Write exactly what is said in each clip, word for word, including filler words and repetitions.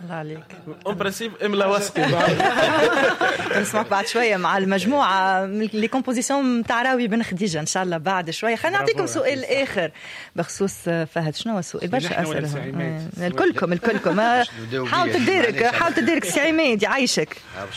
الله عليك. اون برانسيب املا وثقي. نسمعك بعد شويه مع المجموعه لي كومبوزيسيون نتاع راوي بن خديجه ان شاء الله بعد شويه. خلينا نعطيكم سؤال اخر بخصوص فهد. شنو هو السؤال؟ برشا اسئله الكلكم الكلكم. حاول تديرك حاول تديرك سي عماد يعيشك.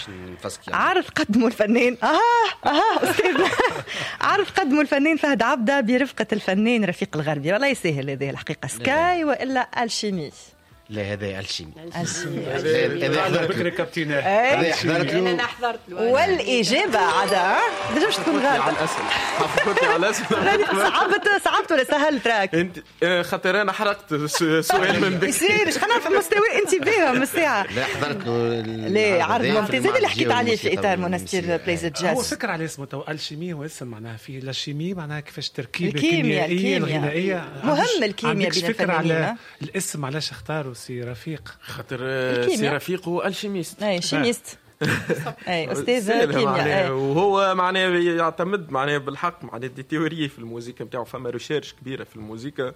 عرض قدموا الفنان اه اه استاذ عرض قدموا الفنان فهد عبده برفقه الفنان رفيق الغربي. والله يسهل هذه الحقيقه. سكاي والا الشيمي؟ لا هذا الشيمي. الشيمي هذا بكري كابتن. هذا حضرت له. انا حضرت له. والاجابه عاده لازمش تكون غلط. على الاسئله حفظتي على الاسئله. صعبت صعبت ولا سهلت راك انت خاطر انا حرقت سؤال من بكري. يصير اش خلينا في مستوى انت بهم الساعه. لا حضرت له. لا عرض ممتاز هذا اللي حكيت عليه في اطار منستير بلايز هو جاز. فكر على اسمه تو الشيمي. هو اسم معناها فيه لا شيمي معناها كيفاش تركيبه الكيمياء كيميائيه الغذائيه. مهم الكيمياء بين فكر على الفنانين. الاسم علاش اختاروا سي رفيق؟ خاطر سي رفيق هو الشيميست. اي شيميست. اي استاذ كيمياء. وهو معناه يعتمد معناه بالحق معناه دي تيوري في الموسيقى نتاعو. فما ريشيرش كبيره في الموسيقى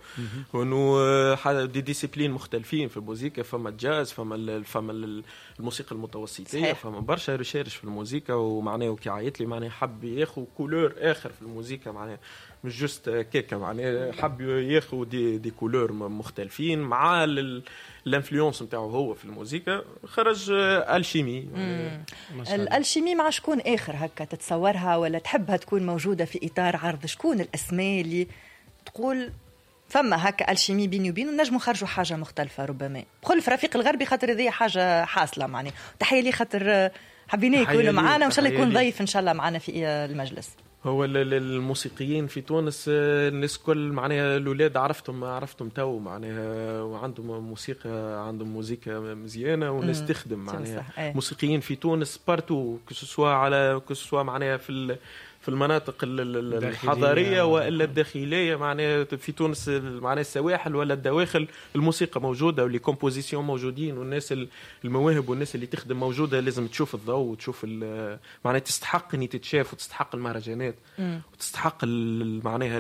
وانه دي ديسيبلين مختلفين في الموسيقى. فما الجاز فما فما الموسيقى المتوسطيه. فما برشا ريشيرش في الموسيقى. ومعناه كي عيط لي معناه حب ياخذ كولور اخر في الموسيقى. معناه مش جست كيكه. معناه حب ياخذ دي دي كولور مختلفين مع الانفلونس نتاعو هو في الموسيقى. خرج الشيمي. الالشيمي مع شكون اخر هكا تتصورها ولا تحبها تكون موجوده في اطار عرض؟ شكون الاسماء اللي تقول فما هكا الشيمي بيني وبينه نجموا خرجوا حاجه مختلفه؟ ربما بقول في رفيق الغربي خاطر هذه حاجه حاصله. معني تحيه لي خاطر حبينا يكونوا معنا وان شاء الله يكون ضيف ان شاء الله معنا في المجلس. هو الموسيقيين في تونس الناس كل معناها الاولاد عرفتهم عرفتهم تو معناها وعندهم موسيقى عندهم موسيقى مزيانه والناس تخدم معناها موسيقيين في تونس بارتو كسوا على كسوا معناها في في المناطق الحضاريه والا الداخليه. معناها في تونس معناها السواحل ولا الدواخل الموسيقى موجوده واللي كومبوزيسيون موجودين والناس المواهب والناس اللي تخدم موجوده. لازم تشوف الضوء وتشوف معناها تستحق ان تتشاف وتستحق المهرجانات وتستحق معناها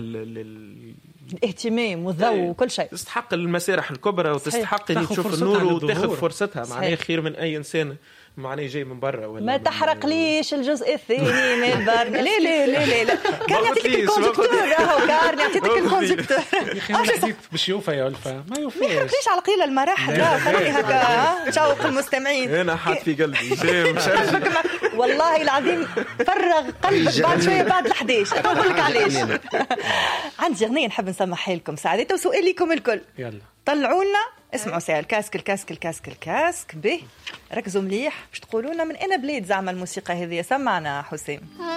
الاهتمام والضوء وكل شيء. تستحق المسارح الكبرى وتستحق ان تشوف النور وتاخذ فرصتها. معناها خير من اي انسان معناه جاي من برا. ولا ما تحرق ليش الجزء الثاني من البرن. لا لا لا لا لا كان يعطيك الكونجكتور. راهو كان يعطيك الكونجكتور. ايش باش يوفى يا الفا ما يوفيش. ما يحرقليش على قيل المراحل. لا خلي هكا تشوق المستمعين. انا حاط في قلبي جاي مشارجي والله العظيم فرغ قلبك بعد شويه بعد الحديش. اقول لك علاش. عندي اغنيه نحب نسمعها لكم سعادتها وسؤال لكم الكل. يلا طلعوا لنا اسمعوا ساعه الكاسك الكاسك الكاسك الكاسك به ركزوا مليح باش تقولوا لنا من اين بلاد زعما الموسيقى هذه. سمعنا حسام.